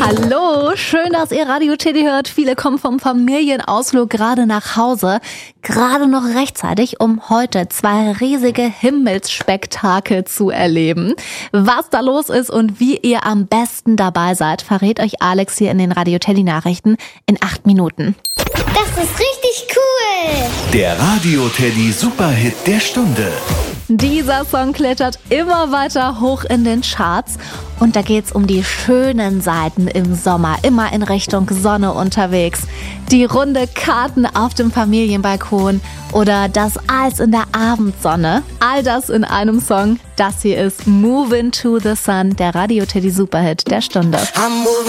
Hallo, schön, dass ihr Radio Teddy hört. Viele kommen vom Familienausflug gerade nach Hause. Gerade noch rechtzeitig, um heute 2 riesige Himmelsspektakel zu erleben. Was da los ist und wie ihr am besten dabei seid, verrät euch Alex hier in den Radio Teddy Nachrichten in 8 Minuten. Das ist richtig cool! Der Radio Teddy Superhit der Stunde. Dieser Song klettert immer weiter hoch in den Charts und da geht's um die schönen Seiten im Sommer, immer in Richtung Sonne unterwegs. Die runde Karten auf dem Familienbalkon oder das Eis in der Abendsonne. All das in einem Song. Das hier ist Movin' to the Sun, der Radio Teddy Superhit der Stunde.